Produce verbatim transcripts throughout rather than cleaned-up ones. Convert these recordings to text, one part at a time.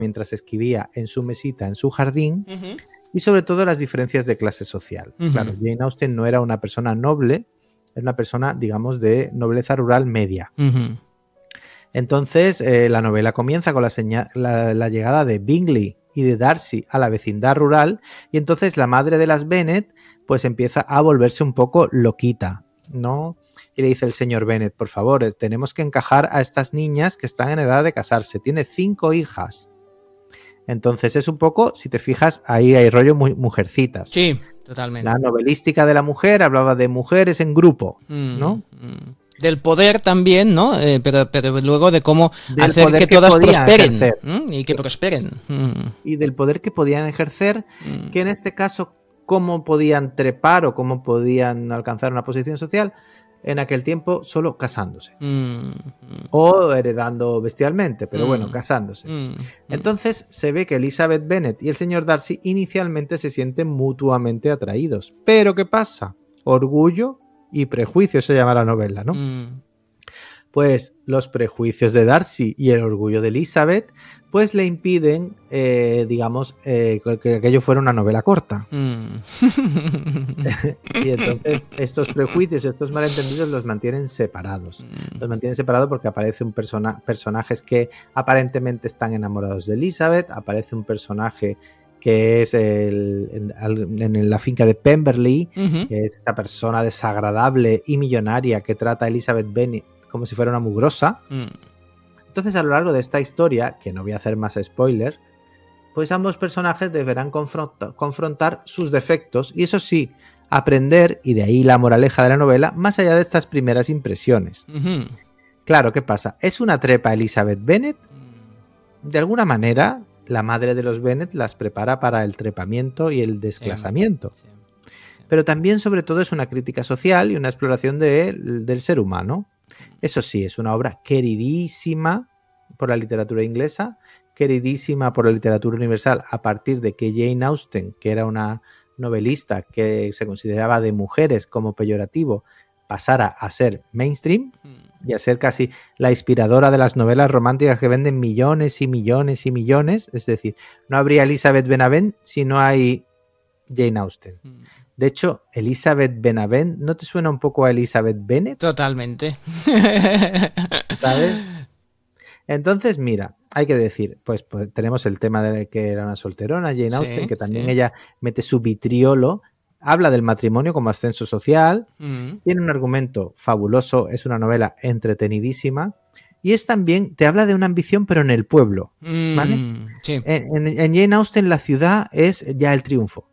mientras escribía en su mesita, en su jardín, Uh-huh. y sobre todo las diferencias de clase social. Uh-huh. Claro, Jane Austen no era una persona noble, era una persona, digamos, de nobleza rural media. Uh-huh. Entonces, eh, la novela comienza con la, seña- la, la llegada de Bingley y de Darcy a la vecindad rural, y entonces la madre de las Bennet pues empieza a volverse un poco loquita, ¿no? Y le dice el señor Bennet, por favor, tenemos que encajar a estas niñas que están en edad de casarse. Tiene cinco hijas. Entonces es un poco, si te fijas, ahí hay rollo muy mujercitas. Sí, totalmente. La novelística de la mujer hablaba de mujeres en grupo, ¿no? Mm, mm. Del poder también, ¿no? Eh, pero, pero luego de cómo Del hacer poder que, que todas podían prosperen. ejercer. ¿Mm? Y que prosperen. Mm, Y del poder que podían ejercer, mm. que en este caso, cómo podían trepar o cómo podían alcanzar una posición social, en aquel tiempo solo casándose. Mm, mm. O heredando bestialmente, pero Mm. bueno, casándose. Mm, mm. Entonces se ve que Elizabeth Bennet y el señor Darcy inicialmente se sienten mutuamente atraídos. Pero ¿qué pasa? Orgullo y prejuicio se llama la novela, ¿no? Mm. Pues los prejuicios de Darcy y el orgullo de Elizabeth pues le impiden, eh, digamos, eh, que aquello fuera una novela corta. Mm. Y entonces estos prejuicios, estos malentendidos los mantienen separados. Los mantienen separados porque aparece un persona, personajes que aparentemente están enamorados de Elizabeth, aparece un personaje que es el, en, en la finca de Pemberley, Uh-huh. que es esa persona desagradable y millonaria que trata a Elizabeth Bennet como si fuera una mugrosa. Mm. Entonces, a lo largo de esta historia, que no voy a hacer más spoiler, pues ambos personajes deberán confronta- confrontar sus defectos y, eso sí, aprender, y de ahí la moraleja de la novela, más allá de estas primeras impresiones. Uh-huh. Claro, ¿qué pasa? ¿Es una trepa Elizabeth Bennet? De alguna manera, la madre de los Bennet las prepara para el trepamiento y el desclasamiento. Sí, sí. Pero también, sobre todo, es una crítica social y una exploración de, del ser humano. Eso sí, es una obra queridísima por la literatura inglesa, queridísima por la literatura universal a partir de que Jane Austen, que era una novelista que se consideraba de mujeres como peyorativo, pasara a ser mainstream y a ser casi la inspiradora de las novelas románticas que venden millones y millones y millones. Es decir, no habría Elizabeth Benavent si no hay Jane Austen. De hecho, Elizabeth Benavent, ¿no te suena un poco a Elizabeth Bennet? Totalmente. ¿Sabes? Entonces, mira, hay que decir, pues, pues tenemos el tema de que era una solterona, Jane Austen, Sí, que también sí. ella mete su vitriolo, habla del matrimonio como ascenso social, Mm. tiene un argumento fabuloso, es una novela entretenidísima, y es también, te habla de una ambición, pero en el pueblo, ¿vale? Mm, sí. En, en- en Jane Austen la ciudad es ya el triunfo.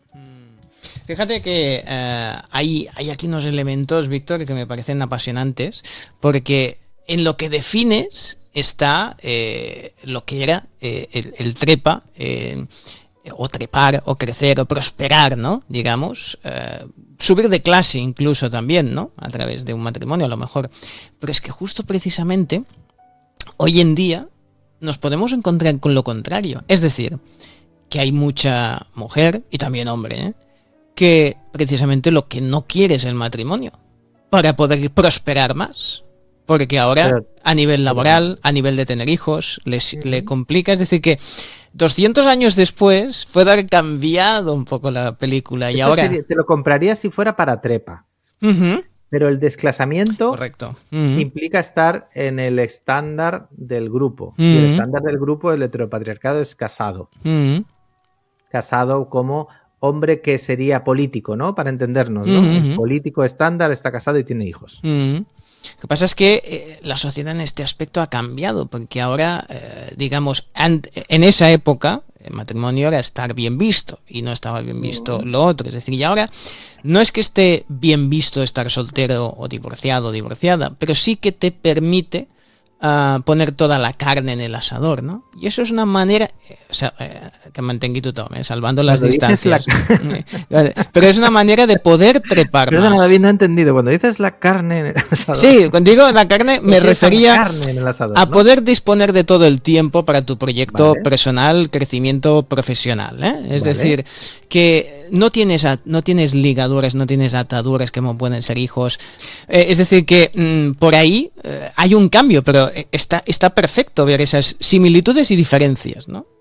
Fíjate que eh, hay, hay aquí unos elementos, Víctor, que me parecen apasionantes, porque en lo que defines está eh, lo que era eh, el, el trepa, eh, o trepar, o crecer, o prosperar, ¿no? Digamos, eh, subir de clase incluso también, ¿no? A través de un matrimonio a lo mejor. Pero es que justo precisamente hoy en día nos podemos encontrar con lo contrario. Es decir, que hay mucha mujer, y también hombre, ¿eh? que precisamente lo que no quiere es el matrimonio para poder prosperar más. Porque ahora, Pero- a nivel laboral, a nivel de tener hijos, les, le complica. Es decir, que doscientos años después puede haber cambiado un poco la película. Y Eso ahora... sería- te lo compraría si fuera para trepa, Ujú. pero el desclasamiento Correcto. Ujú. implica estar en el estándar del grupo. Y el Ujú. estándar del grupo, el heteropatriarcado, es casado. Ujú. Casado como hombre que sería político, ¿no? Para entendernos, ¿no? Ujú. El político estándar está casado y tiene hijos. Mm. Lo que pasa es que eh, la sociedad en este aspecto ha cambiado, porque ahora, eh, digamos, ant- en esa época, el matrimonio era estar bien visto y no estaba bien visto lo otro. Es decir, y ahora no es que esté bien visto estar soltero o divorciado o divorciada, pero sí que te permite ah, poner toda la carne en el asador, ¿no? Y eso es una manera, eh, o sea, eh, que mantenga tu tome, salvando las Cuando dices distancias. Pero es una manera de poder trepar Perdona, más. David, no he entendido. Cuando dices la carne en el asador, Sí, cuando digo la carne me ¿qué es la refería carne en el asador, a no? poder disponer de todo el tiempo para tu proyecto Vale. personal, crecimiento profesional, ¿eh? Es Vale. decir, que no tienes, a- no tienes ligaduras, no tienes ataduras como pueden ser hijos. Eh, es decir, que mm, por ahí eh, hay un cambio, pero eh, está, está perfecto ver esas similitudes y diferencias, ¿no?